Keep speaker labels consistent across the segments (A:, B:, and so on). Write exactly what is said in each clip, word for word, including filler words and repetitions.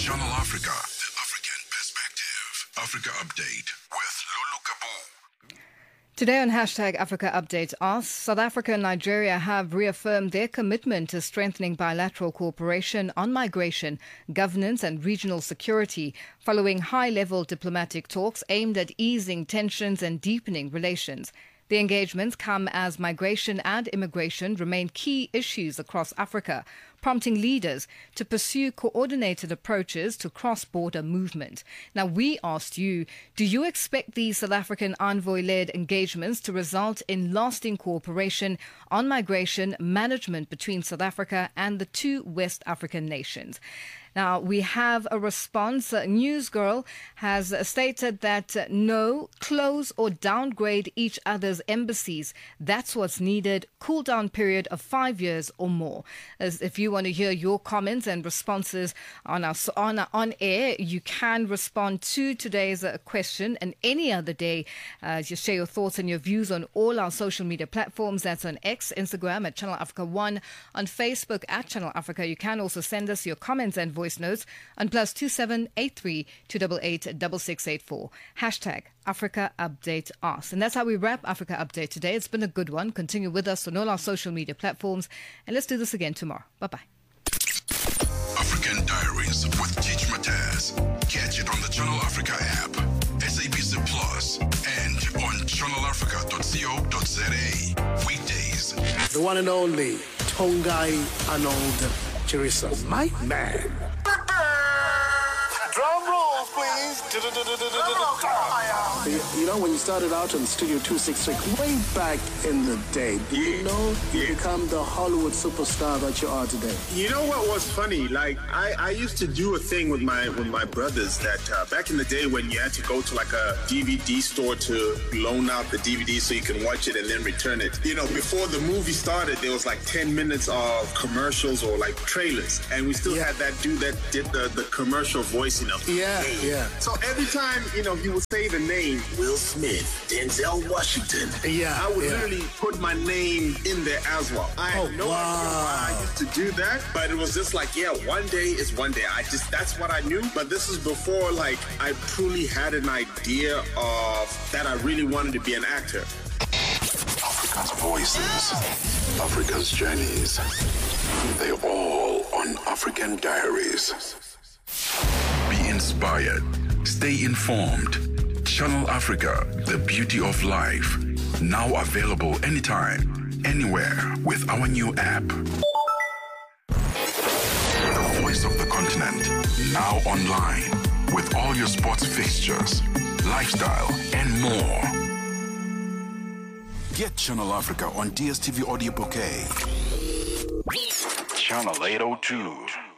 A: Channel Africa, the African perspective. Africa Update with Lulu Kabu.
B: Today on Hashtag Africa Update asks, South Africa and Nigeria have reaffirmed their commitment to strengthening bilateral cooperation on migration, governance and regional security following high-level diplomatic talks aimed at easing tensions and deepening relations. The engagements come as migration and immigration remain key issues across Africa, prompting leaders to pursue coordinated approaches to cross-border movement. Now, we asked you, do you expect these South African envoy-led engagements to result in lasting cooperation on migration management between South Africa and the two West African nations? Now, we have a response. Uh, Newsgirl has uh, stated that uh, no, close or downgrade each other's embassies. That's what's needed. Cool down period of five years or more. As if you want to hear your comments and responses on our on, our, on air, you can respond to today's uh, question and any other day. Uh, just share your thoughts and your views on all our social media platforms. That's on X, Instagram at Channel Africa One, on Facebook at Channel Africa. You can also send us your comments and voice notes on plus two seven eight three two eight eight six six eight four. Hashtag Africa Update Us. And that's how we wrap Africa Update today. It's been a good one. Continue with us on all our social media platforms. And let's do this again tomorrow. Bye-bye.
A: African Diaries with Teach Mataz. Catch it on the Channel Africa app, S A B C Plus, and on channel africa dot co dot za. Weekdays.
C: The one and only Tongai Arnold Chirisa. My man.
D: Drum rolls, please.
C: You, you know, when you started out on Studio two sixty-six, way back in the day, did
D: Yeah.
C: you know you
D: Yeah.
C: become the Hollywood superstar that you are today?
D: You know what was funny? Like I, I used to do a thing with my with my brothers that uh, back in the day when you had to go to like a D V D store to loan out the D V D so you can watch it and then return it. You know, before the movie started, there was like ten minutes of commercials or like trailers, and we still
C: Yeah.
D: had that dude that did the, the commercial voicing of the
C: Yeah,
D: name.
C: yeah.
D: So every time, you know, he would say the name Will Smith, Denzel Washington.
C: Yeah,
D: I would
C: yeah.
D: literally put my name in there as well. I had
C: Oh,
D: no idea why I
C: wow.
D: used to do that, but it was just like, yeah, one day is one day. I just, that's what I knew. But this is before, like, I truly had an idea of that I really wanted to be an actor.
A: Africa's voices, Africa's journeys. They're all on African Diaries. Be inspired. Stay informed. Channel Africa, the beauty of life. Now available anytime, anywhere with our new app. The voice of the continent. Now online with all your sports fixtures, lifestyle, and more. Get Channel Africa on D S T V Audio Bouquet. Channel eight oh two.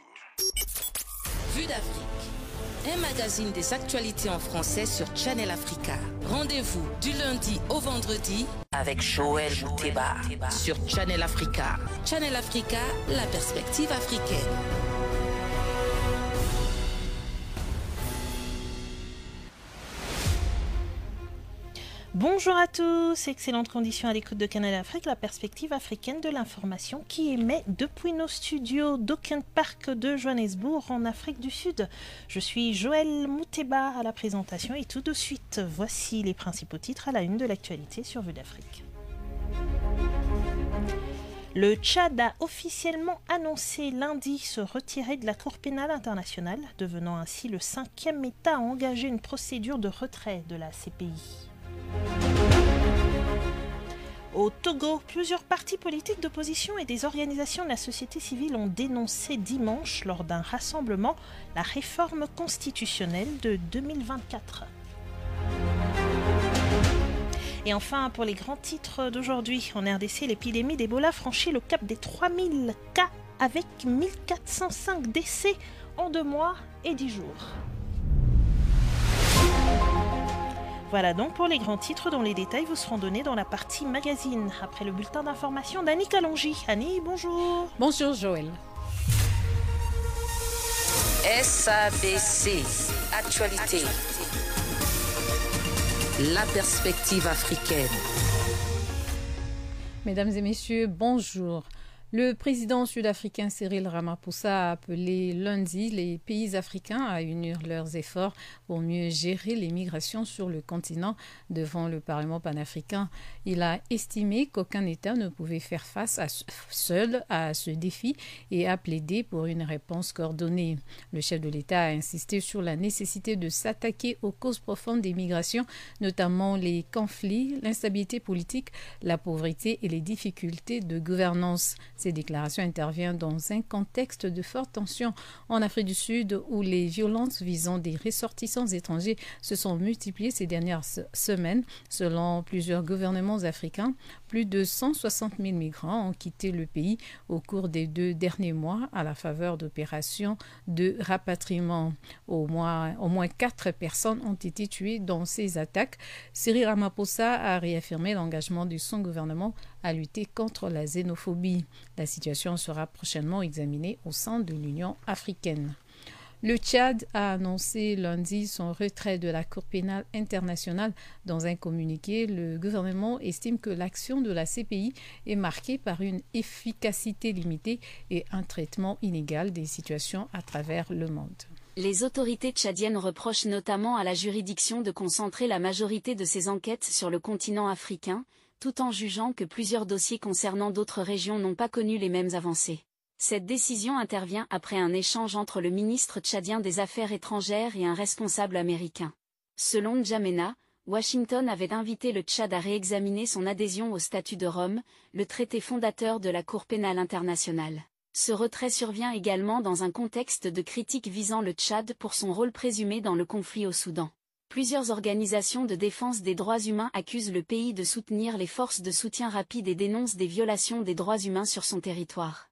E: Vue d'Afrique, un magazine des actualités en français sur Channel Africa. Rendez-vous du lundi au vendredi avec Joël Mouteba sur Channel Africa. Channel Africa, la perspective africaine.
F: Bonjour à tous, excellentes conditions à l'écoute de Canal Afrique, la perspective africaine de l'information qui émet depuis nos studios d'Auckland Park de Johannesburg en Afrique du Sud. Je suis Joël Mouteba à la présentation et tout de suite, voici les principaux titres à la une de l'actualité sur Vue d'Afrique. Le Tchad a officiellement annoncé lundi se retirer de la Cour pénale internationale, devenant ainsi le cinquième État à engager une procédure de retrait de la C P I. Au Togo, plusieurs partis politiques d'opposition et des organisations de la société civile ont dénoncé dimanche, lors d'un rassemblement, la réforme constitutionnelle de deux mille vingt-quatre. Et enfin, pour les grands titres d'aujourd'hui, en R D C, l'épidémie d'Ebola franchit le cap des trois mille cas avec mille quatre cent cinq décès en deux mois et dix jours. Voilà donc pour les grands titres dont les détails vous seront donnés dans la partie magazine. Après le bulletin d'information d'Annie Kalonji. Annie, bonjour.
G: Bonjour Joël.
E: S A B C, actualité. La perspective africaine.
G: Mesdames et messieurs, bonjour. Le président sud-africain Cyril Ramaphosa a appelé lundi les pays africains à unir leurs efforts pour mieux gérer les migrations sur le continent devant le Parlement panafricain. Il a estimé qu'aucun État ne pouvait faire face à, seul à ce défi et a plaidé pour une réponse coordonnée. Le chef de l'État a insisté sur la nécessité de s'attaquer aux causes profondes des migrations, notamment les conflits, l'instabilité politique, la pauvreté et les difficultés de gouvernance. Ces déclarations interviennent dans un contexte de forte tension en Afrique du Sud où les violences visant des ressortissants étrangers se sont multipliées ces dernières semaines. Selon plusieurs gouvernements africains, plus de cent soixante mille migrants ont quitté le pays au cours des deux derniers mois à la faveur d'opérations de rapatriement. Au moins, au moins quatre personnes ont été tuées dans ces attaques. Cyril Ramaphosa a réaffirmé l'engagement de son gouvernement à lutter contre la xénophobie. La situation sera prochainement examinée au sein de l'Union africaine. Le Tchad a annoncé lundi son retrait de la Cour pénale internationale. Dans un communiqué, le gouvernement estime que l'action de la C P I est marquée par une efficacité limitée et un traitement inégal des situations à travers le monde.
H: Les autorités tchadiennes reprochent notamment à la juridiction de concentrer la majorité de ses enquêtes sur le continent africain, tout en jugeant que plusieurs dossiers concernant d'autres régions n'ont pas connu les mêmes avancées. Cette décision intervient après un échange entre le ministre tchadien des Affaires étrangères et un responsable américain. Selon N'Djamena, Washington avait invité le Tchad à réexaminer son adhésion au statut de Rome, le traité fondateur de la Cour pénale internationale. Ce retrait survient également dans un contexte de critiques visant le Tchad pour son rôle présumé dans le conflit au Soudan. Plusieurs organisations de défense des droits humains accusent le pays de soutenir les forces de soutien rapide et dénoncent des violations des droits humains sur son territoire.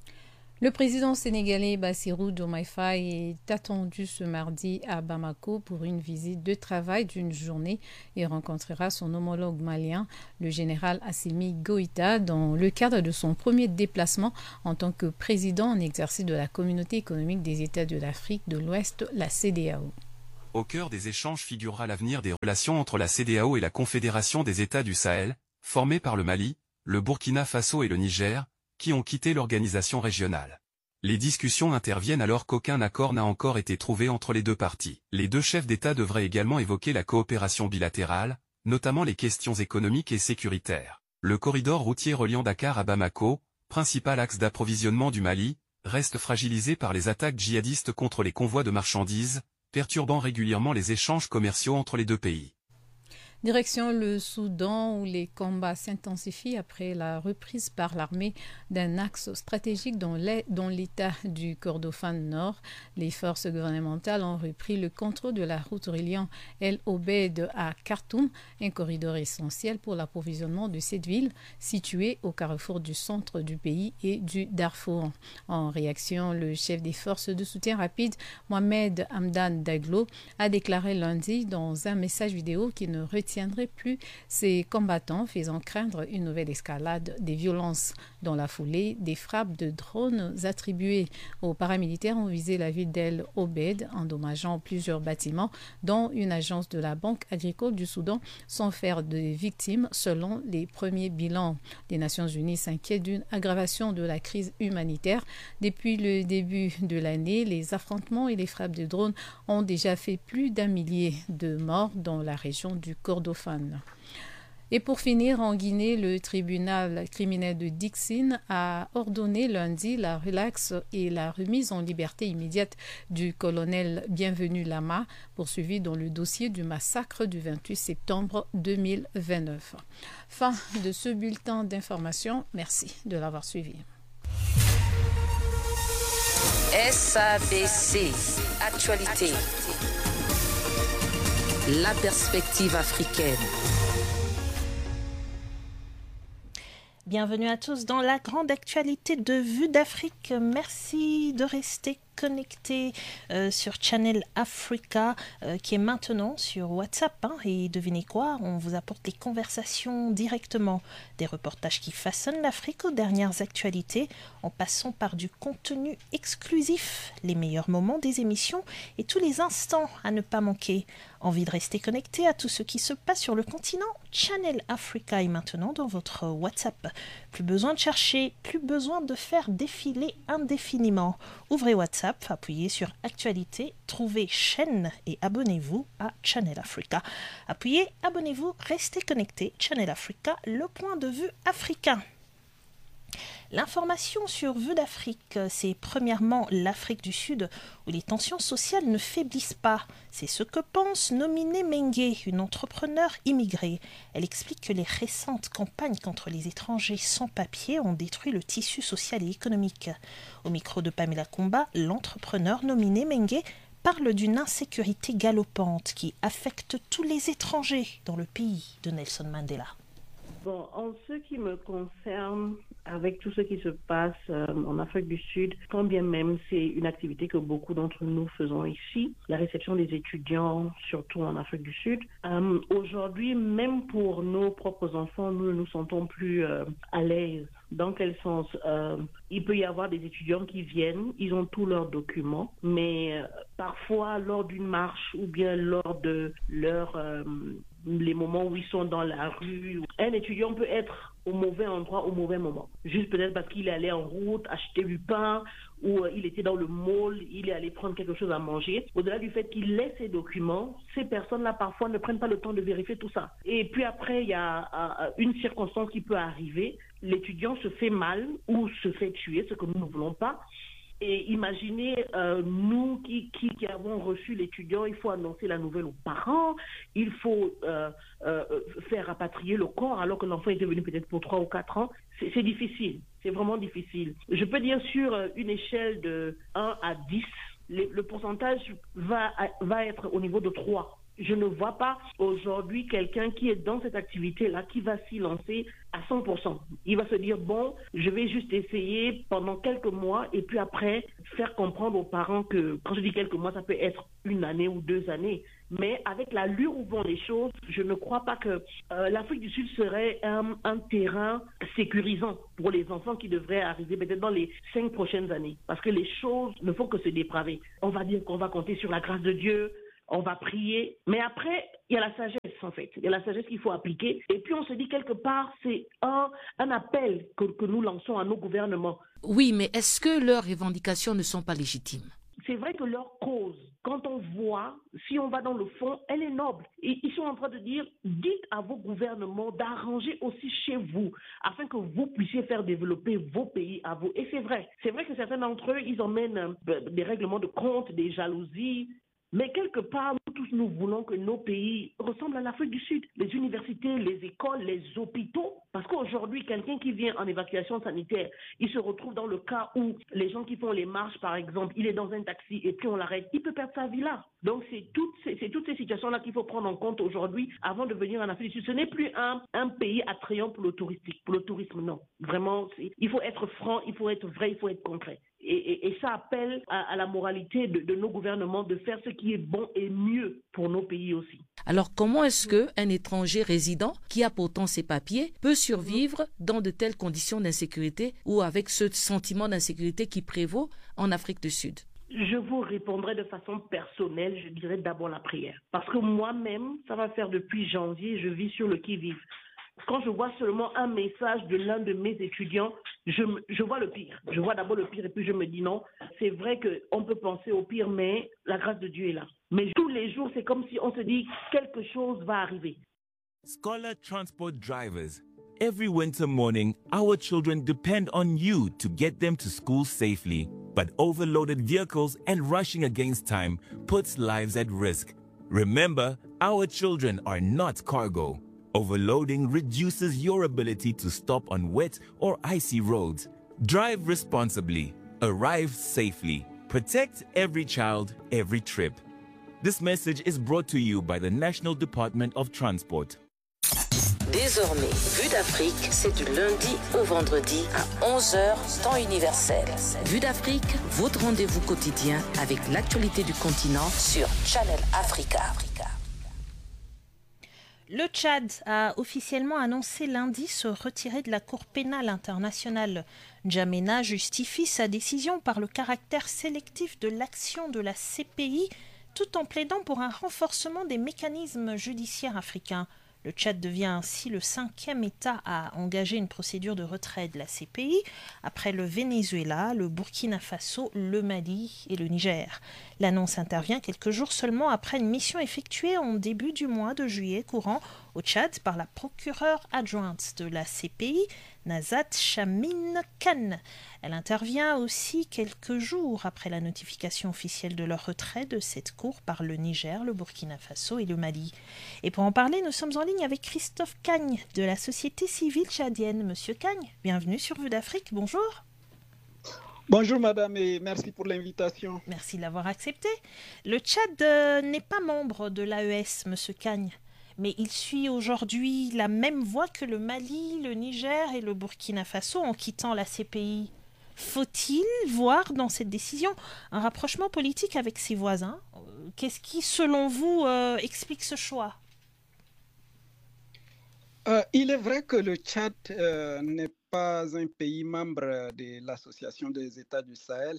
G: Le président sénégalais Bassirou Diomaye Faye est attendu ce mardi à Bamako pour une visite de travail d'une journée et rencontrera son homologue malien, le général Assimi Goïta, dans le cadre de son premier déplacement en tant que président en exercice de la Communauté économique des États de l'Afrique de l'Ouest, la C D A O.
I: Au cœur des échanges figurera l'avenir des relations entre la C D A O et la Confédération des États du Sahel, formée par le Mali, le Burkina Faso et le Niger, qui ont quitté l'organisation régionale. Les discussions interviennent alors qu'aucun accord n'a encore été trouvé entre les deux parties. Les deux chefs d'État devraient également évoquer la coopération bilatérale, notamment les questions économiques et sécuritaires. Le corridor routier reliant Dakar à Bamako, principal axe d'approvisionnement du Mali, reste fragilisé par les attaques djihadistes contre les convois de marchandises, perturbant régulièrement les échanges commerciaux entre les deux pays.
G: Direction le Soudan où les combats s'intensifient après la reprise par l'armée d'un axe stratégique dans l'état du Kordofan Nord. Les forces gouvernementales ont repris le contrôle de la route reliant El Obeid à Khartoum, un corridor essentiel pour l'approvisionnement de cette ville située au carrefour du centre du pays et du Darfour. En réaction, le chef des forces de soutien rapide, Mohamed Hamdan Daglo, a déclaré lundi dans un message vidéo qu'il ne retient tiendrait plus ces combattants, faisant craindre une nouvelle escalade des violences. Dans la foulée, des frappes de drones attribuées aux paramilitaires ont visé la ville d'El Obeid, endommageant plusieurs bâtiments, dont une agence de la Banque agricole du Soudan, sans faire de victimes selon les premiers bilans. Les Nations unies s'inquiètent d'une aggravation de la crise humanitaire. Depuis le début de l'année, les affrontements et les frappes de drones ont déjà fait plus d'un millier de morts dans la région du Kordofan. Et pour finir, en Guinée, le tribunal criminel de Dixine a ordonné lundi la relaxe et la remise en liberté immédiate du colonel Bienvenu Lama, poursuivi dans le dossier du massacre du vingt-huit septembre deux mille vingt-neuf. Fin de ce bulletin d'information. Merci de l'avoir suivi.
E: S A B C, actualité. La perspective africaine.
F: Bienvenue à tous dans la grande actualité de Vue d'Afrique. Merci de rester connecté euh, sur Channel Africa euh, qui est maintenant sur WhatsApp hein, et devinez quoi, on vous apporte des conversations directement, des reportages qui façonnent l'Afrique aux dernières actualités en passant par du contenu exclusif, les meilleurs moments des émissions et tous les instants à ne pas manquer. Envie de rester connecté à tout ce qui se passe sur le continent? Channel Africa est maintenant dans votre WhatsApp. Plus besoin de chercher, plus besoin de faire défiler indéfiniment. Ouvrez WhatsApp, appuyez sur Actualité, trouvez chaîne et abonnez-vous à Channel Africa. Appuyez, abonnez-vous, restez connectés. Channel Africa, le point de vue africain. L'information sur Vue d'Afrique, c'est premièrement l'Afrique du Sud, où les tensions sociales ne faiblissent pas. C'est ce que pense Nominé Mengue, une entrepreneure immigrée. Elle explique que les récentes campagnes contre les étrangers sans papier ont détruit le tissu social et économique. Au micro de Pamela Kumba, l'entrepreneur Nominé Mengue parle d'une insécurité galopante qui affecte tous les étrangers dans le pays de Nelson Mandela.
J: Bon, en ce qui me concerne, avec tout ce qui se passe euh, en Afrique du Sud, quand bien même c'est une activité que beaucoup d'entre nous faisons ici, la réception des étudiants, surtout en Afrique du Sud, euh, aujourd'hui, même pour nos propres enfants, nous ne nous sentons plus euh, à l'aise. Dans quel sens euh, il peut y avoir des étudiants qui viennent, ils ont tous leurs documents, mais euh, parfois lors d'une marche ou bien lors de leur... Euh, les moments où ils sont dans la rue. Un étudiant peut être au mauvais endroit au mauvais moment. Juste peut-être parce qu'il est allé en route acheter du pain ou euh, il était dans le mall, il est allé prendre quelque chose à manger. Au-delà du fait qu'il laisse ses documents, ces personnes-là parfois ne prennent pas le temps de vérifier tout ça. Et puis après, il y a euh, une circonstance qui peut arriver. L'étudiant se fait mal ou se fait tuer, ce que nous ne voulons pas. Et imaginez, euh, nous qui, qui, qui avons reçu l'étudiant, il faut annoncer la nouvelle aux parents, il faut euh, euh, faire rapatrier le corps alors que l'enfant était venu peut-être pour trois ou quatre ans. C'est, c'est difficile, c'est vraiment difficile. Je peux dire sur une échelle de un à dix, le, le pourcentage va, va être au niveau de trois. Je ne vois pas aujourd'hui quelqu'un qui est dans cette activité-là qui va s'y lancer à cent pour cent. Il va se dire, bon, je vais juste essayer pendant quelques mois et puis après faire comprendre aux parents que, quand je dis quelques mois, ça peut être une année ou deux années. Mais avec l'allure où vont les choses, je ne crois pas que euh, l'Afrique du Sud serait un, un terrain sécurisant pour les enfants qui devraient arriver peut-être dans les cinq prochaines années. Parce que les choses ne font que se dépraver. On va dire qu'on va compter sur la grâce de Dieu, on va prier, mais après, il y a la sagesse en fait. Il y a la sagesse qu'il faut appliquer. Et puis on se dit quelque part, c'est un, un appel que, que nous lançons à nos gouvernements.
E: Oui, mais est-ce que leurs revendications ne sont pas légitimes?
J: C'est vrai que leur cause, quand on voit, si on va dans le fond, elle est noble. Et ils sont en train de dire, dites à vos gouvernements d'arranger aussi chez vous, afin que vous puissiez faire développer vos pays à vous. Et c'est vrai. C'est vrai que certains d'entre eux, ils emmènent des règlements de compte, des jalousies. Mais quelque part, nous tous, nous voulons que nos pays ressemblent à l'Afrique du Sud. Les universités, les écoles, les hôpitaux. Parce qu'aujourd'hui, quelqu'un qui vient en évacuation sanitaire, il se retrouve dans le cas où les gens qui font les marches, par exemple, il est dans un taxi et puis on l'arrête, il peut perdre sa vie là. Donc, c'est toutes ces, c'est toutes ces situations-là qu'il faut prendre en compte aujourd'hui avant de venir en Afrique du Sud. Ce n'est plus un, un pays attrayant pour le touristique, pour le tourisme, non. Vraiment, c'est, il faut être franc, il faut être vrai, il faut être concret. Et, et, et ça appelle à, à la moralité de, de nos gouvernements de faire ce qui est bon et mieux pour nos pays aussi.
E: Alors comment est-ce qu'un étranger résident qui a pourtant ses papiers peut survivre dans de telles conditions d'insécurité ou avec ce sentiment d'insécurité qui prévaut en Afrique du Sud?
J: Je vous répondrai de façon personnelle, je dirais d'abord la prière. Parce que moi-même, ça va faire depuis janvier, je vis sur le qui-vive. Quand je vois seulement un message de l'un de mes étudiants, je, je vois le pire. Je vois d'abord le pire et puis je me dis non, c'est vrai qu'on peut penser au pire, mais la grâce de Dieu est là. Mais tous les jours, c'est comme si on se dit quelque chose va arriver.
K: Scholar Transport drivers, every winter morning, our children depend on you to get them to school safely. But overloaded vehicles and rushing against time puts lives at risk. Remember, our children are not cargo. Overloading reduces your ability to stop on wet or icy roads. Drive responsibly. Arrive safely. Protect every child, every trip. This message is brought to you by the National Department of Transport.
E: Désormais, Vue d'Afrique, c'est du lundi au vendredi à onze heures, temps universel. Vue d'Afrique, votre rendez-vous quotidien avec l'actualité du continent sur Channel Africa.
F: Le Tchad a officiellement annoncé lundi se retirer de la Cour pénale internationale. N'Djamena justifie sa décision par le caractère sélectif de l'action de la C P I, tout en plaidant pour un renforcement des mécanismes judiciaires africains. Le Tchad devient ainsi le cinquième État à engager une procédure de retrait de la C P I, après le Venezuela, le Burkina Faso, le Mali et le Niger. L'annonce intervient quelques jours seulement après une mission effectuée en début du mois de juillet courant au Tchad par la procureure adjointe de la C P I, Nazat Chamine Khan. Elle intervient aussi quelques jours après la notification officielle de leur retrait de cette cour par le Niger, le Burkina Faso et le Mali. Et pour en parler, nous sommes en ligne avec Christophe Cagne de la société civile tchadienne. Monsieur Cagne, bienvenue sur Vue d'Afrique, bonjour.
L: Bonjour madame et merci pour l'invitation.
F: Merci de l'avoir accepté. Le Tchad euh, n'est pas membre de l'A E S, monsieur Cagne, mais il suit aujourd'hui la même voie que le Mali, le Niger et le Burkina Faso en quittant la C P I. Faut-il voir dans cette décision un rapprochement politique avec ses voisins ? Qu'est-ce qui, selon vous, euh, explique ce choix ?
L: euh, Il est vrai que le Tchad euh, n'est pas un pays membre de l'Association des États du Sahel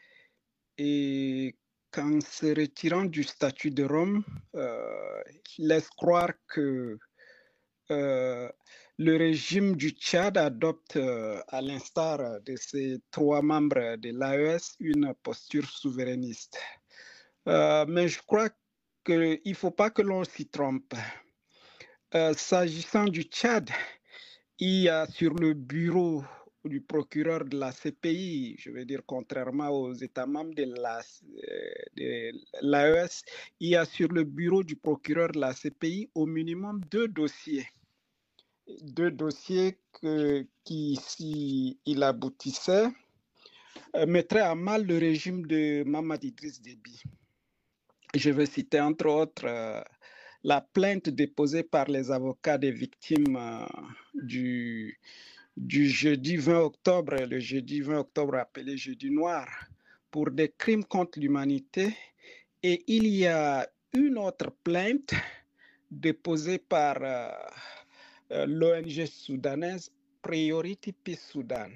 L: et qu'en se retirant du statut de Rome, euh, il laisse croire que euh, le régime du Tchad adopte, euh, à l'instar de ses trois membres de l'A E S, une posture souverainiste. Euh, mais je crois qu'il ne faut pas que l'on s'y trompe. Euh, s'agissant du Tchad, il y a sur le bureau du procureur de la C P I, je veux dire contrairement aux États membres de la, de l'A E S, il y a sur le bureau du procureur de la C P I au minimum deux dossiers. Deux dossiers que, qui, s'il aboutissait, euh, mettraient à mal le régime de Mahamat Idriss Déby. Je vais citer entre autres euh, la plainte déposée par les avocats des victimes euh, du, du jeudi vingt octobre, le jeudi vingt octobre appelé jeudi noir, pour des crimes contre l'humanité. Et il y a une autre plainte déposée par euh, l'O N G soudanaise Priority Peace Sudan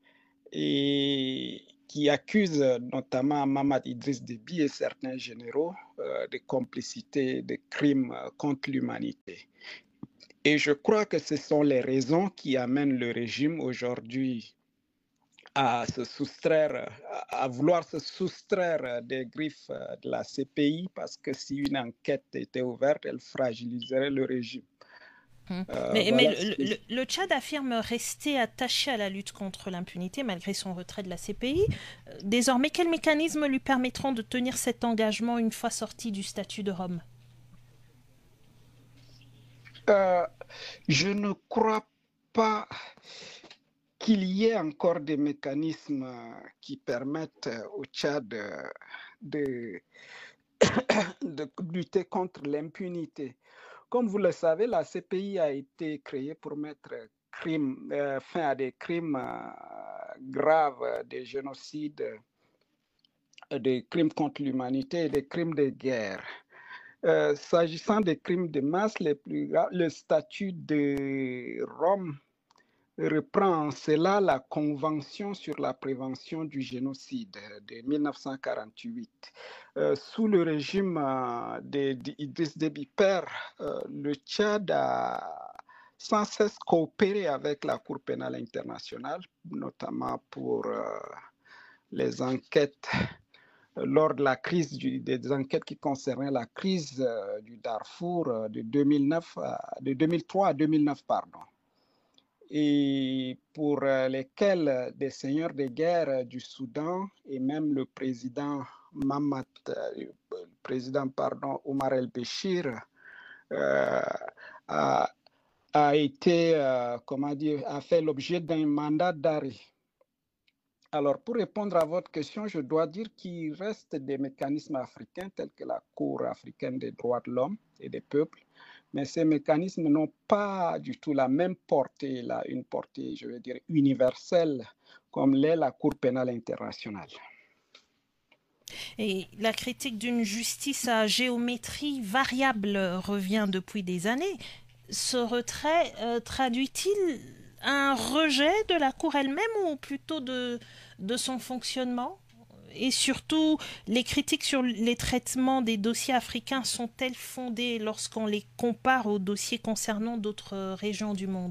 L: et qui accuse notamment Mahamat Idriss Déby et certains généraux euh, de complicité de crimes contre l'humanité. Et je crois que ce sont les raisons qui amènent le régime aujourd'hui à se soustraire, à vouloir se soustraire des griffes de la C P I, parce que si une enquête était ouverte, elle fragiliserait le régime.
F: Hum. Euh, mais voilà. mais le, le, le Tchad affirme rester attaché à la lutte contre l'impunité malgré son retrait de la C P I. Désormais, quels mécanismes lui permettront de tenir cet engagement une fois sorti du statut de Rome ?
L: euh, Je ne crois pas qu'il y ait encore des mécanismes qui permettent au Tchad de, de lutter contre l'impunité. Comme vous le savez, la C P I a été créée pour mettre crime, euh, fin à des crimes euh, graves, des génocides, euh, des crimes contre l'humanité et des crimes de guerre. Euh, s'agissant des crimes de masse les plus graves, le statut de Rome reprend en cela la Convention sur la prévention du génocide de mille neuf cent quarante-huit. Euh, sous le régime euh, d'Idriss Déby père, euh, le Tchad a sans cesse coopéré avec la Cour pénale internationale, notamment pour euh, les enquêtes euh, lors de la crise, du, des enquêtes qui concernaient la crise euh, du Darfour euh, de, deux mille neuf, euh, de deux mille trois à deux mille neuf, pardon. Et pour lesquels des seigneurs de guerre du Soudan et même le président Mahamat, le président pardon, Omar el-Béchir euh, a, a été, euh, comment dire, a fait l'objet d'un mandat d'arrêt. Alors, pour répondre à votre question, je dois dire qu'il reste des mécanismes africains tels que la Cour africaine des droits de l'homme et des peuples, mais ces mécanismes n'ont pas du tout la même portée, là, une portée, je veux dire, universelle, comme l'est la Cour pénale internationale.
F: Et la critique d'une justice à géométrie variable revient depuis des années. Ce retrait euh, traduit-il un rejet de la Cour elle-même ou plutôt de, de son fonctionnement ? Et surtout, les critiques sur les traitements des dossiers africains sont-elles fondées lorsqu'on les compare aux dossiers concernant d'autres régions du monde?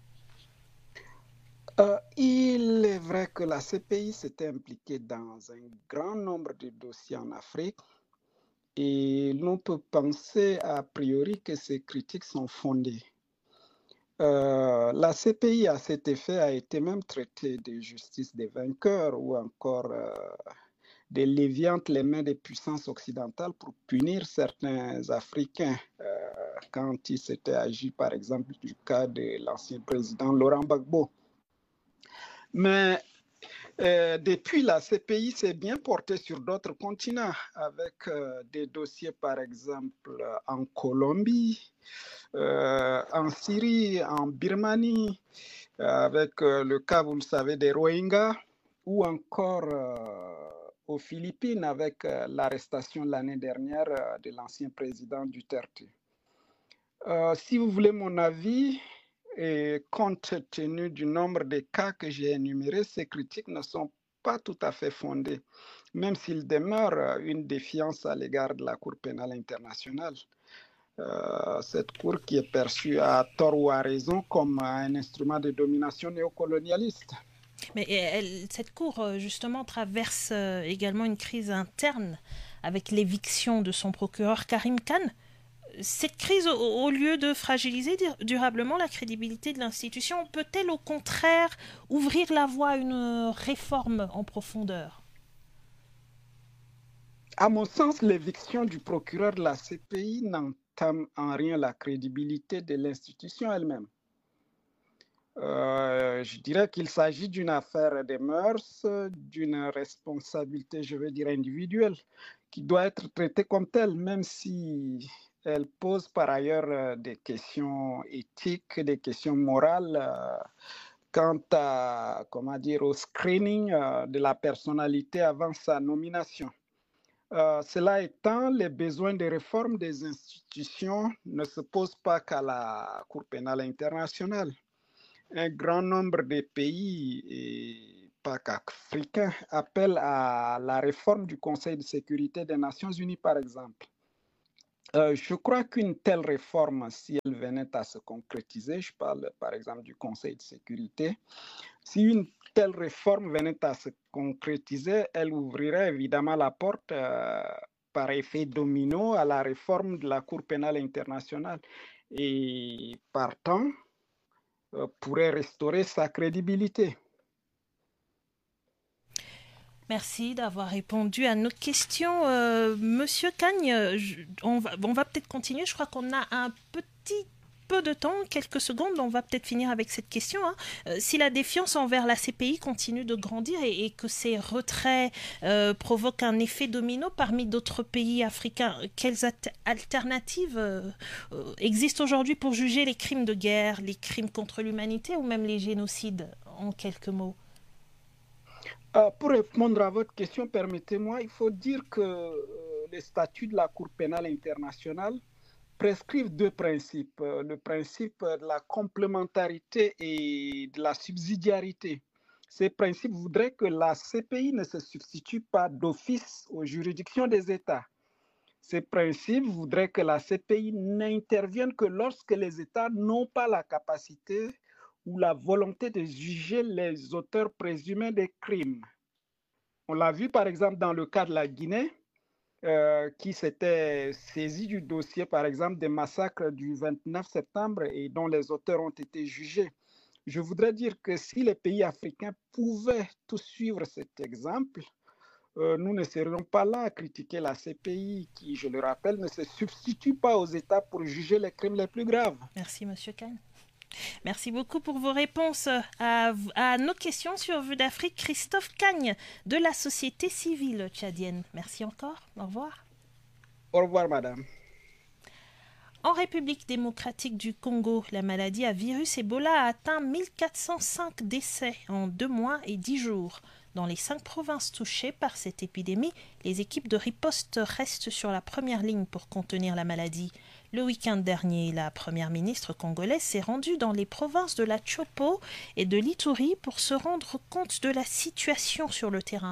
L: Euh, il est vrai que la C P I s'était impliquée dans un grand nombre de dossiers en Afrique et l'on peut penser a priori que ces critiques sont fondées. Euh, la C P I à cet effet a été même traitée de justice des vainqueurs ou encore euh, de lévier entre les mains des puissances occidentales pour punir certains Africains euh, quand il s'était agi par exemple du cas de l'ancien président Laurent Gbagbo. Mais euh, depuis, la C P I s'est bien portée sur d'autres continents avec euh, des dossiers par exemple en Colombie, euh, en Syrie, en Birmanie, euh, avec euh, le cas, vous le savez, des Rohingyas, ou encore euh, aux Philippines avec euh, l'arrestation l'année dernière euh, de l'ancien président Duterte. Euh, si vous voulez mon avis, et compte tenu du nombre de cas que j'ai énumérés, ces critiques ne sont pas tout à fait fondées, même s'il demeure une défiance à l'égard de la Cour pénale internationale. Euh, cette Cour qui est perçue à tort ou à raison comme un instrument de domination néocolonialiste.
F: Mais elle, cette Cour, justement, traverse également une crise interne avec l'éviction de son procureur Karim Khan. Cette crise, au, au lieu de fragiliser durablement la crédibilité de l'institution, peut-elle au contraire ouvrir la voie à une réforme en profondeur?
L: À mon sens, l'éviction du procureur de la C P I n'entame en rien la crédibilité de l'institution elle-même. Euh, je dirais qu'il s'agit d'une affaire des mœurs, d'une responsabilité, je veux dire, individuelle, qui doit être traitée comme telle, même si elle pose par ailleurs des questions éthiques, des questions morales euh, quant à, comment dire, au screening euh, de la personnalité avant sa nomination. Euh, cela étant, les besoins de réforme des institutions ne se posent pas qu'à la Cour pénale internationale. Un grand nombre de pays, et pas qu'africains, appellent à la réforme du Conseil de sécurité des Nations Unies, par exemple. Euh, je crois qu'une telle réforme, si elle venait à se concrétiser, je parle par exemple du Conseil de sécurité, si une telle réforme venait à se concrétiser, elle ouvrirait évidemment la porte euh, par effet domino à la réforme de la Cour pénale internationale et partant euh, pourrait restaurer sa crédibilité.
F: Merci d'avoir répondu à nos questions. Euh, Monsieur Cagne, je, on va, on va peut-être continuer. Je crois qu'on a un petit peu de temps, quelques secondes. On va peut-être finir avec cette question. Hein. Euh, si la défiance envers la C P I continue de grandir et, et que ces retraits euh, provoquent un effet domino parmi d'autres pays africains, quelles alternatives euh, euh, existent aujourd'hui pour juger les crimes de guerre, les crimes contre l'humanité ou même les génocides, en quelques mots?
L: Euh, pour répondre à votre question, permettez-moi, il faut dire que euh, les statuts de la Cour pénale internationale prescrivent deux principes, euh, le principe de la complémentarité et de la subsidiarité. Ces principes voudraient que la C P I ne se substitue pas d'office aux juridictions des États. Ces principes voudraient que la C P I n'intervienne que lorsque les États n'ont pas la capacité ou la volonté de juger les auteurs présumés des crimes. On l'a vu par exemple dans le cas de la Guinée, euh, qui s'était saisi du dossier par exemple des massacres du vingt-neuf septembre et dont les auteurs ont été jugés. Je voudrais dire que si les pays africains pouvaient tous suivre cet exemple, euh, nous ne serions pas là à critiquer la C P I qui, je le rappelle, ne se substitue pas aux États pour juger les crimes les plus graves.
F: Merci Monsieur Kane. Merci beaucoup pour vos réponses à, à nos questions sur Vue d'Afrique. Christophe Cagne de la société civile tchadienne. Merci encore. Au revoir.
L: Au revoir, madame.
F: En République démocratique du Congo, la maladie à virus Ebola a atteint mille quatre cent cinq décès en deux mois et dix jours. Dans les cinq provinces touchées par cette épidémie, les équipes de riposte restent sur la première ligne pour contenir la maladie. Le week-end dernier, la première ministre congolaise s'est rendue dans les provinces de la Chopo et de l'Ituri pour se rendre compte de la situation sur le terrain.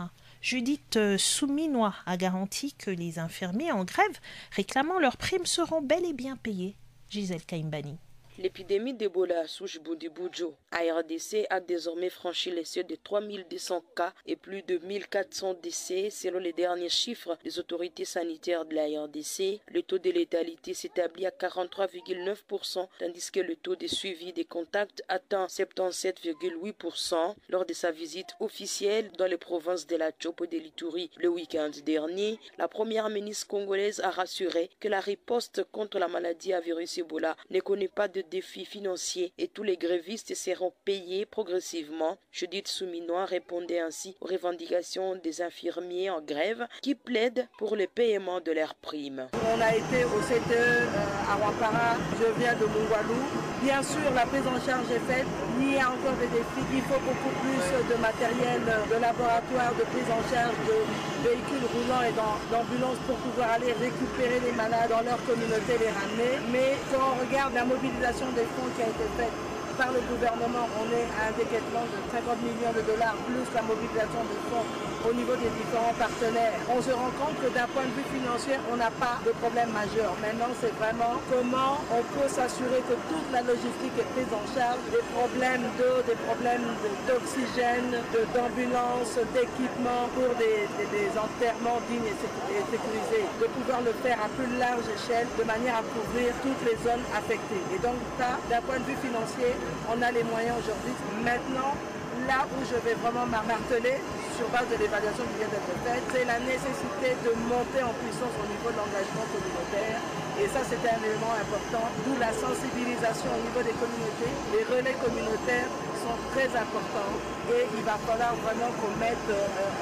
F: Judith Souminois a garanti que les infirmiers en grève réclamant leurs primes seront bel et bien payés. Gisèle Kaimbani.
M: L'épidémie d'Ebola à souche Bundibugyo à R D C a désormais franchi les seuils de trois mille deux cents cas et plus de mille quatre cents décès selon les derniers chiffres des autorités sanitaires de la R D C. Le taux de létalité s'établit à quarante-trois virgule neuf pour cent tandis que le taux de suivi des contacts atteint soixante-dix-sept virgule huit pour cent lors de sa visite officielle dans les provinces de la Tchopo et de l'Ituri le week-end dernier. La première ministre congolaise a rassuré que la riposte contre la maladie à virus Ebola ne connaît pas de défis financiers et tous les grévistes seront payés progressivement. Judith Souminois répondait ainsi aux revendications des infirmiers en grève qui plaident pour le paiement de leurs primes.
N: On a été au C T E euh, à Wampara, je viens de Mungwalu. Bien sûr, la prise en charge est faite. Il y a encore des défis. Il faut beaucoup plus de matériel de laboratoire, de prise en charge de véhicules roulants et d'ambulances pour pouvoir aller récupérer les malades dans leur communauté, les ramener. Mais quand on regarde la mobilisation des fonds qui a été faite par le gouvernement, on est à un décaissement de cinquante millions de dollars plus la mobilisation des fonds au niveau des différents partenaires. On se rend compte que d'un point de vue financier, on n'a pas de problème majeur. Maintenant, c'est vraiment comment on peut s'assurer que toute la logistique est prise en charge, des problèmes d'eau, des problèmes d'oxygène, d'ambulance, d'équipement pour des, des, des enterrements dignes et sécurisés, de pouvoir le faire à plus large échelle de manière à couvrir toutes les zones affectées. Et donc ça, d'un point de vue financier, on a les moyens aujourd'hui. Maintenant, là où je vais vraiment marteler, sur base de l'évaluation qui vient d'être faite, c'est la nécessité de monter en puissance au niveau de l'engagement communautaire. Et ça, c'était un élément important, d'où la sensibilisation au niveau des communautés. Les relais communautaires sont très importants et il va falloir vraiment qu'on mette euh,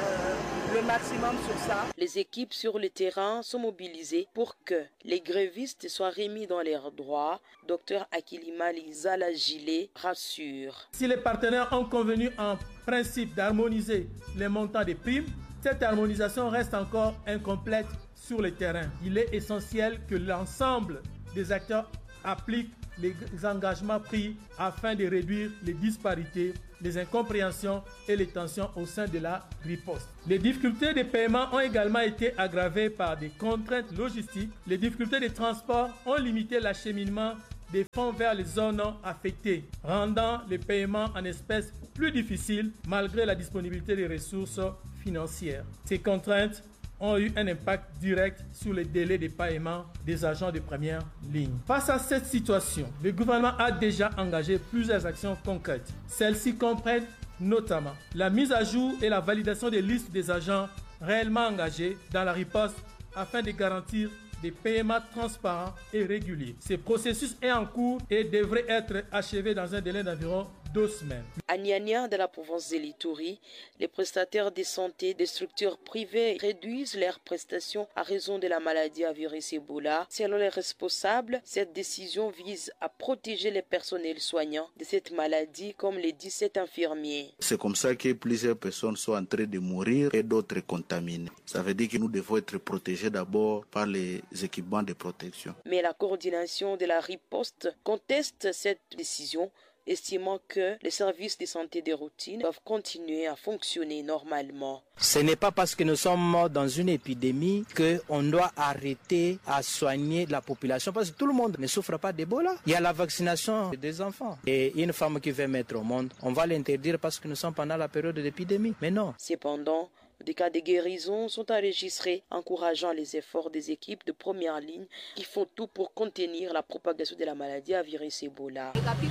N: euh, le maximum sur ça.
M: Les équipes sur le terrain sont mobilisées pour que les grévistes soient remis dans leurs droits. Docteur Akilimali Zalagile rassure.
O: Si les partenaires ont convenu en principe d'harmoniser les montants des primes, cette harmonisation reste encore incomplète sur le terrain. Il est essentiel que l'ensemble des acteurs appliquent les engagements pris afin de réduire les disparités, les incompréhensions et les tensions au sein de la riposte. Les difficultés de paiement ont également été aggravées par des contraintes logistiques. Les difficultés de transport ont limité l'acheminement des fonds vers les zones non affectées, rendant les paiements en espèces plus difficiles malgré la disponibilité des ressources financières. Ces contraintes ont eu un impact direct sur les délais de paiement des agents de première ligne. Face à cette situation, le gouvernement a déjà engagé plusieurs actions concrètes. Celles-ci comprennent notamment la mise à jour et la validation des listes des agents réellement engagés dans la riposte afin de garantir des paiements transparents et réguliers. Ce processus est en cours et devrait être achevé dans un délai d'environ deux semaines.
M: À Niania, dans la province de l'Ituri, les prestataires de santé des structures privées réduisent leurs prestations à raison de la maladie à virus Ebola. Selon les responsables, cette décision vise à protéger les personnels soignants de cette maladie, comme les dix-sept infirmiers.
P: C'est comme ça que plusieurs personnes sont en train de mourir et d'autres contaminées. Ça veut dire que nous devons être protégés d'abord par les équipements de protection.
M: Mais la coordination de la riposte conteste cette décision, estimant que les services de santé de routine doivent continuer à fonctionner normalement.
Q: Ce n'est pas parce que nous sommes dans une épidémie qu'on doit arrêter à soigner la population, parce que tout le monde ne souffre pas d'Ebola. Il y a la vaccination des enfants. Et une femme qui veut mettre au monde, on va l'interdire parce que nous sommes pendant la période d'épidémie. Mais non.
M: Cependant, des cas de guérison sont enregistrés, encourageant les efforts des équipes de première ligne qui font tout pour contenir la propagation de la maladie à virus Ebola.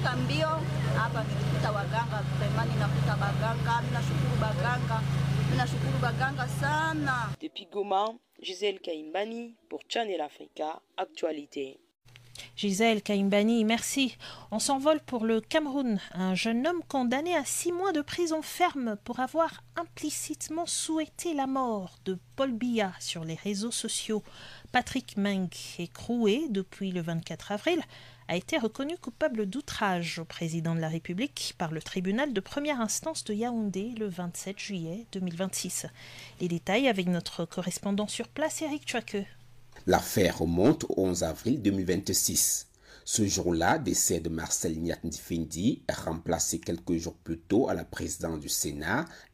M: Depuis Goma, Gisèle Kaimbani pour Channel Africa, Actualité.
F: Gisèle Kaimbani, merci. On s'envole pour le Cameroun. Un jeune homme condamné à six mois de prison ferme pour avoir implicitement souhaité la mort de Paul Biya sur les réseaux sociaux. Patrick Meng, écroué depuis le vingt-quatre avril, a été reconnu coupable d'outrage au président de la République par le tribunal de première instance de Yaoundé le vingt-sept juillet deux mille vingt-six. Les détails avec notre correspondant sur place, Eric Chouake.
R: L'affaire remonte au onze avril deux mille vingt-six. Ce jour-là, décès de Marcel Nyat Ndifendi, remplacé quelques jours plus tôt à la présidence du Sénat,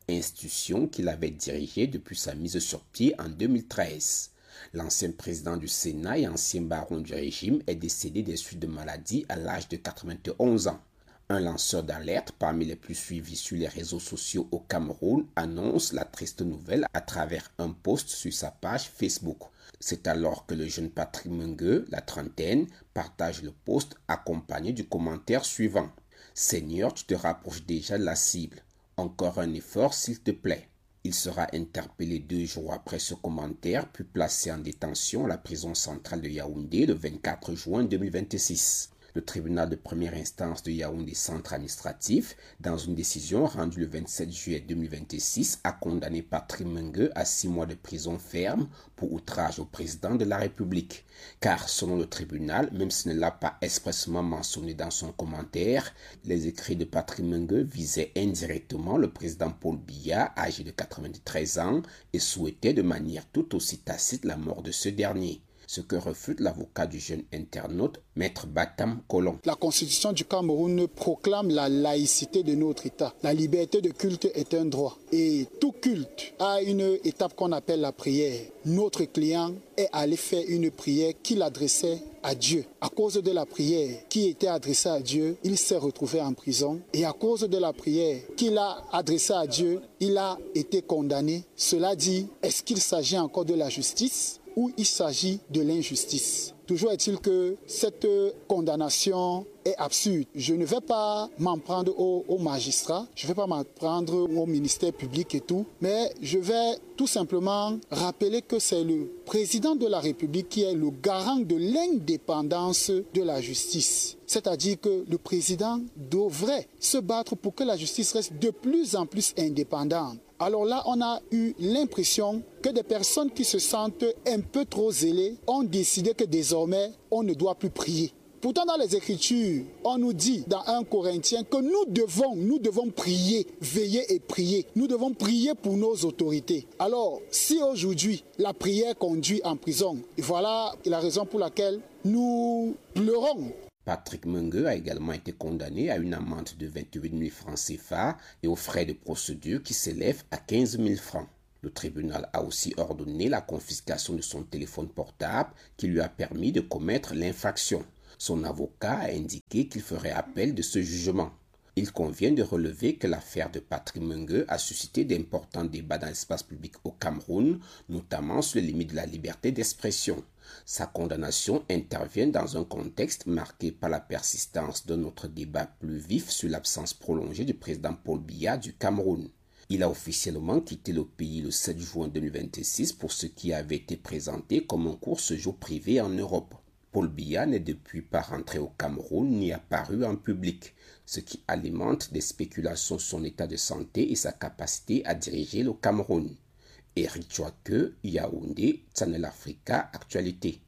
R: institution qu'il avait dirigée depuis sa mise sur pied en deux mille treize. L'ancien président du Sénat et ancien baron du régime est décédé des suites de maladie à l'âge de quatre-vingt-onze ans. Un lanceur d'alerte parmi les plus suivis sur les réseaux sociaux au Cameroun annonce la triste nouvelle à travers un post sur sa page Facebook. C'est alors que le jeune Patrick Mengue, la trentaine, partage le post accompagné du commentaire suivant. « Seigneur, tu te rapproches déjà de la cible. Encore un effort s'il te plaît. » Il sera interpellé deux jours après ce commentaire, puis placé en détention à la prison centrale de Yaoundé le vingt-quatre juin deux mille vingt-six. Le tribunal de première instance de Yaoundé Centre administratif, dans une décision rendue le vingt-sept juillet deux mille vingt-six, a condamné Patrick Mengue à six mois de prison ferme pour outrage au président de la République. Car, selon le tribunal, même s'il ne l'a pas expressément mentionné dans son commentaire, les écrits de Patrick Mengue visaient indirectement le président Paul Biya, âgé de quatre-vingt-treize ans, et souhaitaient de manière tout aussi tacite la mort de ce dernier. Ce que refute l'avocat du jeune internaute, Maître Batam Kolon.
S: La Constitution du Cameroun proclame la laïcité de notre État. La liberté de culte est un droit. Et tout culte a une étape qu'on appelle la prière. Notre client est allé faire une prière qu'il adressait à Dieu. À cause de la prière qui était adressée à Dieu, il s'est retrouvé en prison. Et à cause de la prière qu'il a adressée à Dieu, il a été condamné. Cela dit, est-ce qu'il s'agit encore de la justice ou il s'agit de l'injustice? Toujours est-il que cette condamnation est absurde. Je ne vais pas m'en prendre aux, aux magistrats, je ne vais pas m'en prendre au ministère public et tout, mais je vais tout simplement rappeler que c'est le président de la République qui est le garant de l'indépendance de la justice. C'est-à-dire que le président devrait se battre pour que la justice reste de plus en plus indépendante. Alors là, on a eu l'impression que des personnes qui se sentent un peu trop zélées ont décidé que désormais, on ne doit plus prier. Pourtant, dans les Écritures, on nous dit dans un Corinthien que nous devons, nous devons prier, veiller et prier. Nous devons prier pour nos autorités. Alors, si aujourd'hui, la prière conduit en prison, voilà la raison pour laquelle nous pleurons.
R: Patrick Mengue a également été condamné à une amende de vingt-huit mille francs C F A et aux frais de procédure qui s'élèvent à quinze mille francs. Le tribunal a aussi ordonné la confiscation de son téléphone portable qui lui a permis de commettre l'infraction. Son avocat a indiqué qu'il ferait appel de ce jugement. Il convient de relever que l'affaire de Patrick Mengue a suscité d'importants débats dans l'espace public au Cameroun, notamment sur les limites de la liberté d'expression. Sa condamnation intervient dans un contexte marqué par la persistance d'un autre débat plus vif sur l'absence prolongée du président Paul Biya du Cameroun. Il a officiellement quitté le pays le sept juin deux mille vingt-six pour ce qui avait été présenté comme un court séjour privé en Europe. Paul Biya n'est depuis pas rentré au Cameroun ni apparu en public, ce qui alimente des spéculations sur son état de santé et sa capacité à diriger le Cameroun. Eric Chouake, Yaoundé, Channel Africa, Actualité.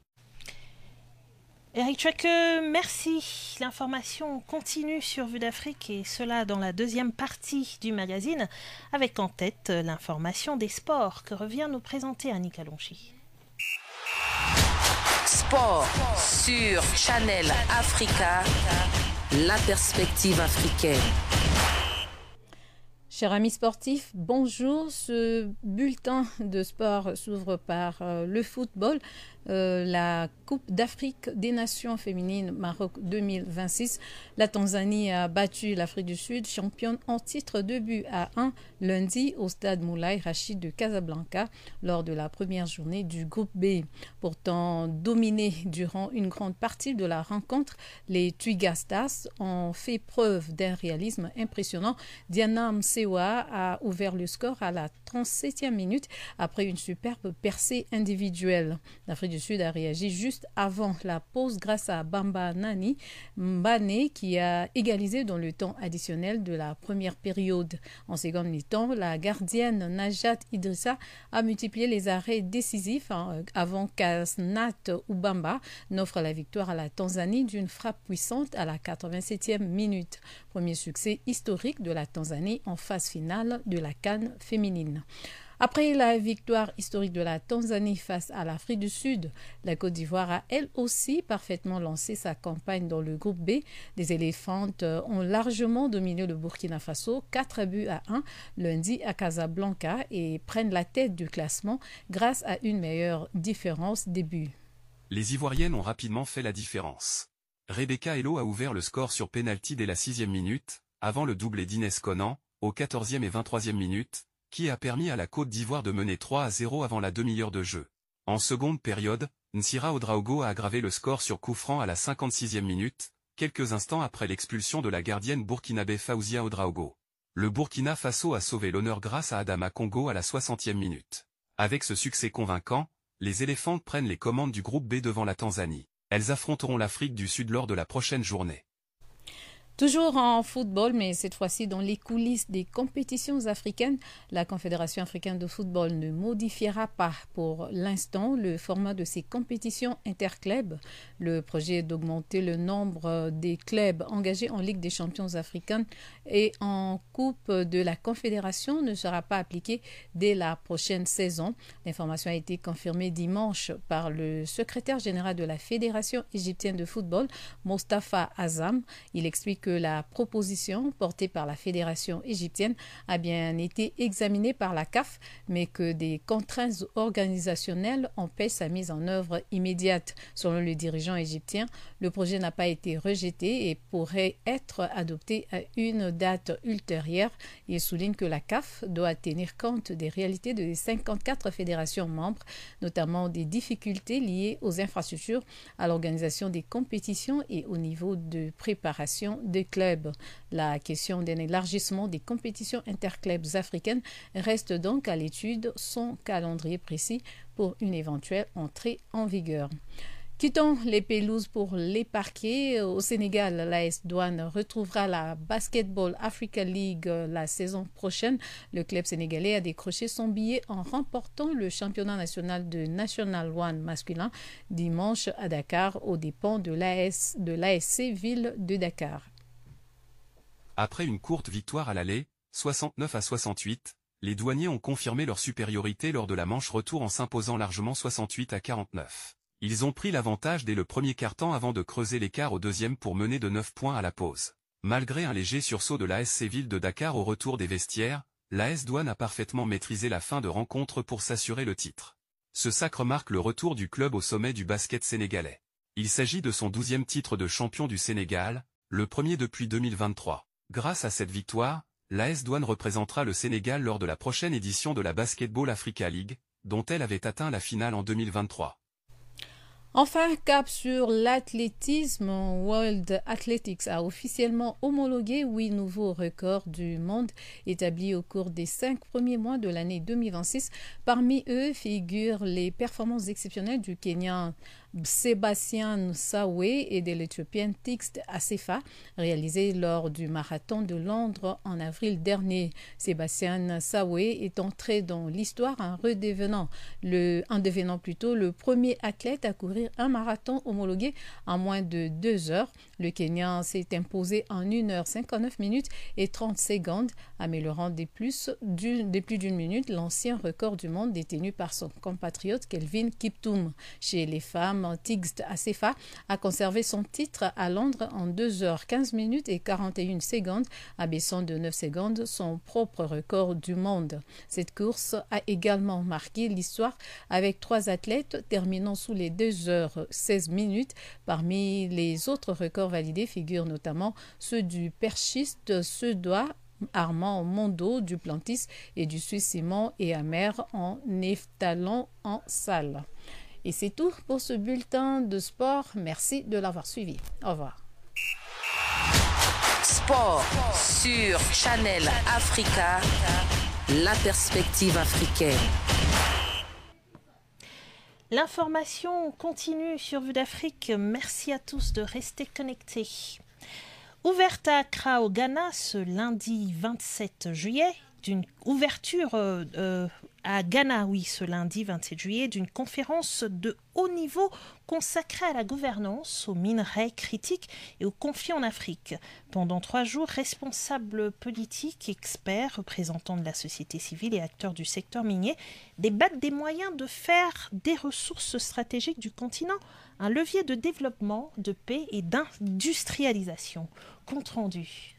F: Eric Chouake, merci. L'information continue sur Vue d'Afrique et cela dans la deuxième partie du magazine avec en tête l'information des sports que revient nous présenter Annika Lonchi.
E: Sport sur Channel Africa, la perspective africaine.
G: Chers amis sportifs, bonjour. Ce bulletin de sport s'ouvre par euh, le football. Euh, la Coupe d'Afrique des Nations féminines Maroc deux mille vingt-six. La Tanzanie a battu l'Afrique du Sud, championne en titre deux buts à un lundi au stade Moulay Rachid de Casablanca lors de la première journée du groupe B. Pourtant dominés durant une grande partie de la rencontre, les Twiga Stars ont fait preuve d'un réalisme impressionnant. Diana Msewa a ouvert le score à la trente-septième minute après une superbe percée individuelle. L'Afrique du Sud a réagi juste avant la pause grâce à Bamba Nani Mbane qui a égalisé dans le temps additionnel de la première période. En seconde mi-temps, la gardienne Najat Idrissa a multiplié les arrêts décisifs avant qu'Asnat Ubamba n'offre la victoire à la Tanzanie d'une frappe puissante à la quatre-vingt-septième minute. Premier succès historique de la Tanzanie en phase finale de la CAN féminine. Après la victoire historique de la Tanzanie face à l'Afrique du Sud, la Côte d'Ivoire a elle aussi parfaitement lancé sa campagne dans le groupe B. Les éléphantes ont largement dominé le Burkina Faso, quatre buts à un lundi à Casablanca et prennent la tête du classement grâce à une meilleure différence des buts.
I: Les Ivoiriennes ont rapidement fait la différence. Rebecca Hello a ouvert le score sur pénalty dès la sixième minute, avant le doublé d'Inès Conan, aux quatorzième et vingt-troisième minutes, qui a permis à la Côte d'Ivoire de mener trois à zéro avant la demi-heure de jeu. En seconde période, Nsira Ouedraogo a aggravé le score sur coup franc à la cinquante-sixième minute, quelques instants après l'expulsion de la gardienne burkinabé Faouzia Ouedraogo. Le Burkina Faso a sauvé l'honneur grâce à Adama Congo à la soixantième minute. Avec ce succès convaincant, les éléphantes prennent les commandes du groupe B devant la Tanzanie. Elles affronteront l'Afrique du Sud lors de la prochaine journée.
G: Toujours en football, mais cette fois-ci dans les coulisses des compétitions africaines, la Confédération africaine de football ne modifiera pas pour l'instant le format de ses compétitions interclubs. Le projet est d'augmenter le nombre des clubs engagés en Ligue des champions africaine et en Coupe de la Confédération ne sera pas appliqué dès la prochaine saison. L'information a été confirmée dimanche par le secrétaire général de la Fédération égyptienne de football, Mostafa Azam. Il explique que la proposition portée par la fédération égyptienne a bien été examinée par la C A F, mais que des contraintes organisationnelles empêchent sa mise en œuvre immédiate. Selon le dirigeant égyptien, le projet n'a pas été rejeté et pourrait être adopté à une date ultérieure. Il souligne que la C A F doit tenir compte des réalités des cinquante-quatre fédérations membres, notamment des difficultés liées aux infrastructures, à l'organisation des compétitions et au niveau de préparation des clubs. La question d'un élargissement des compétitions interclubs africaines reste donc à l'étude, sans calendrier précis pour une éventuelle entrée en vigueur. Quittons les pelouses pour les parquets. Au Sénégal, l'A S Douane retrouvera la Basketball Africa League la saison prochaine. Le club sénégalais a décroché son billet en remportant le championnat national de National One masculin dimanche à Dakar aux dépens de l'A S, de l'A S C Ville de Dakar.
I: Après une courte victoire à l'aller, soixante-neuf à soixante-huit, les douaniers ont confirmé leur supériorité lors de la manche retour en s'imposant largement soixante-huit à quarante-neuf. Ils ont pris l'avantage dès le premier quart-temps avant de creuser l'écart au deuxième pour mener de neuf points à la pause. Malgré un léger sursaut de l'A S C Ville de Dakar au retour des vestiaires, l'A S Douane a parfaitement maîtrisé la fin de rencontre pour s'assurer le titre. Ce sacre marque le retour du club au sommet du basket sénégalais. Il s'agit de son douzième titre de champion du Sénégal, le premier depuis deux mille vingt-trois. Grâce à cette victoire, l'A S Douane représentera le Sénégal lors de la prochaine édition de la Basketball Africa League, dont elle avait atteint la finale en deux mille vingt-trois.
G: Enfin, cap sur l'athlétisme, World Athletics a officiellement homologué huit nouveaux records du monde établis au cours des cinq premiers mois de l'année deux mille vingt-six. Parmi eux figurent les performances exceptionnelles du Kenyan Sébastien Sawe et de l'Éthiopienne Tigst Assefa, réalisées lors du marathon de Londres en avril dernier. Sébastien Sawe est entré dans l'histoire en redevenant le, en devenant plutôt le premier athlète à courir un marathon homologué en moins de deux heures. Le Kenyan s'est imposé en une heure cinquante-neuf minutes et trente secondes, améliorant des plus d'une, des plus d'une minute l'ancien record du monde détenu par son compatriote Kelvin Kiptum. Chez les femmes, Tigst Assefa a conservé son titre à Londres en deux heures quinze minutes et quarante et une secondes, abaissant de neuf secondes son propre record du monde. Cette course a également marqué l'histoire avec trois athlètes terminant sous les deux heures seize minutes. Parmi les autres records validés figurent notamment ceux du perchiste suédois Armand Mondo Duplantis et du Suisse Simon et Amer en Neftalon en salle. Et c'est tout pour ce bulletin de sport. Merci de l'avoir suivi. Au revoir.
E: Sport sur Channel Africa, la perspective africaine.
F: L'information continue sur Vue d'Afrique. Merci à tous de rester connectés. Ouverte à Accra au Ghana ce lundi vingt-sept juillet, d'une ouverture euh, euh, à Ghana, oui, ce lundi vingt-sept juillet, d'une conférence de haut niveau consacrée à la gouvernance, aux minerais critiques et aux conflits en Afrique. Pendant trois jours, responsables politiques, experts, représentants de la société civile et acteurs du secteur minier débattent des moyens de faire des ressources stratégiques du continent un levier de développement, de paix et d'industrialisation. Compte rendu.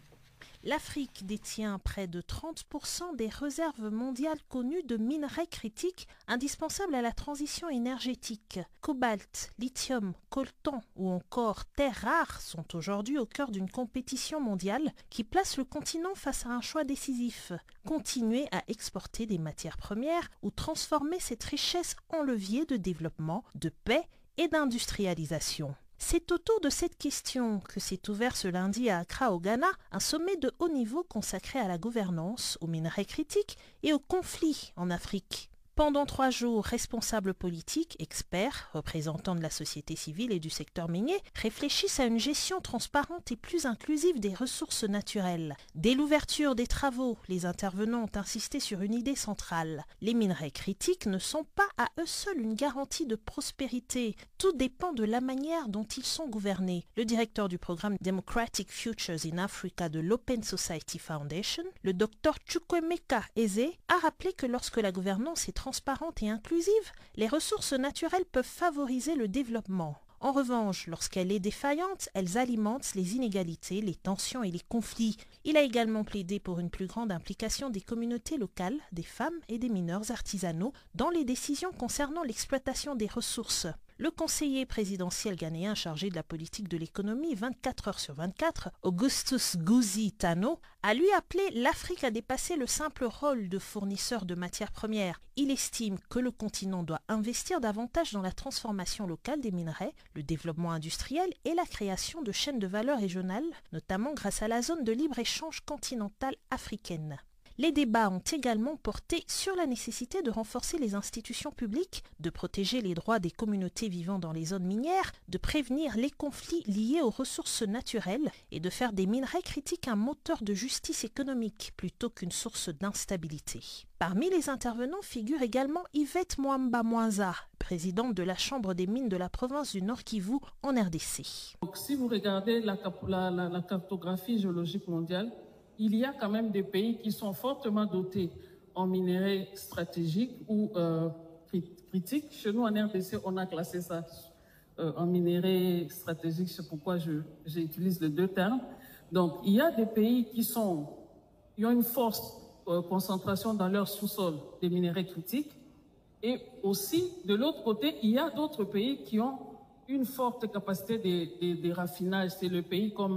F: L'Afrique détient près de trente pour cent des réserves mondiales connues de minerais critiques indispensables à la transition énergétique. Cobalt, lithium, coltan ou encore terres rares sont aujourd'hui au cœur d'une compétition mondiale qui place le continent face à un choix décisif. Continuer à exporter des matières premières ou transformer cette richesse en levier de développement, de paix et d'industrialisation. C'est autour de cette question que s'est ouvert ce lundi à Accra au Ghana un sommet de haut niveau consacré à la gouvernance, aux minerais critiques et aux conflits en Afrique. Pendant trois jours, responsables politiques, experts, représentants de la société civile et du secteur minier réfléchissent à une gestion transparente et plus inclusive des ressources naturelles. Dès l'ouverture des travaux, les intervenants ont insisté sur une idée centrale. Les minerais critiques ne sont pas à eux seuls une garantie de prospérité. Tout dépend de la manière dont ils sont gouvernés. Le directeur du programme Democratic Futures in Africa de l'Open Society Foundation, le docteur Chukwemeka Eze, a rappelé que lorsque la gouvernance est transparente et inclusive, les ressources naturelles peuvent favoriser le développement. En revanche, lorsqu'elle est défaillante, elles alimentent les inégalités, les tensions et les conflits. Il a également plaidé pour une plus grande implication des communautés locales, des femmes et des mineurs artisanaux dans les décisions concernant l'exploitation des ressources. Le conseiller présidentiel ghanéen chargé de la politique de l'économie vingt-quatre heures sur vingt-quatre, Augustus Gouzi Tano, a lui appelé l'Afrique à dépasser le simple rôle de fournisseur de matières premières. Il estime que le continent doit investir davantage dans la transformation locale des minerais, le développement industriel et la création de chaînes de valeur régionales, notamment grâce à la zone de libre-échange continentale africaine. Les débats ont également porté sur la nécessité de renforcer les institutions publiques, de protéger les droits des communautés vivant dans les zones minières, de prévenir les conflits liés aux ressources naturelles et de faire des minerais critiques un moteur de justice économique plutôt qu'une source d'instabilité. Parmi les intervenants figure également Yvette Mwamba Mwanza, présidente de la Chambre des mines de la province du Nord Kivu en R D C.
T: Donc, si vous regardez la, la, la, la cartographie géologique mondiale, il y a quand même des pays qui sont fortement dotés en minerais stratégiques ou euh, critiques. Chez nous, en R D C, on a classé ça euh, en minerais stratégiques, c'est pourquoi j'utilise les deux termes. Donc, il y a des pays qui, sont, qui ont une forte euh, concentration dans leur sous-sol des minerais critiques. Et aussi, de l'autre côté, il y a d'autres pays qui ont une forte capacité de, de, de raffinage. C'est le pays comme